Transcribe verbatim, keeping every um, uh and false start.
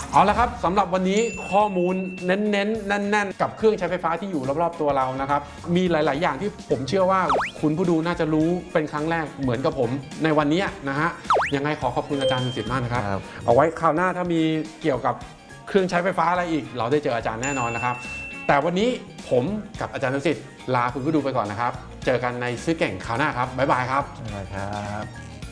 เอาละครับสำหรับวันนี้ข้อมูลเน้นๆแน่นๆกับเครื่องใช้ไฟฟ้าที่อยู่รอบๆตัวเรานะครับมีหลายๆอย่างที่ผมเชื่อว่าคุณผู้ดูน่าจะรู้เป็นครั้งแรกเหมือนกับผมในวันนี้นะฮะยังไงขอขอบคุณอาจารย์สิทธิ์มากนะครับเอาไว้คราวหน้าถ้ามีเกี่ยวกับเครื่องใช้ไฟฟ้าอะไรอีกเราได้เจออาจารย์แน่นอนนะครับแต่วันนี้ผมกับอาจารย์สิทธิ์ลาคุณผู้ดูไปก่อนนะครับเจอกันในซื้อเก่งคราวหน้าครับบ๊ายบายครับบ๊ายบายครับ